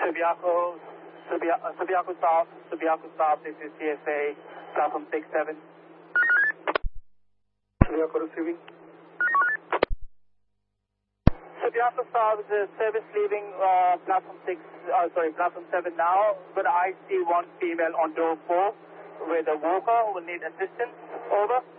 Subiaco South, this is CSA, platform 67. Subiaco receiving. Subiaco South, the service leaving platform 7 now, but I see one female on door 4 with a walker who will need assistance. Over.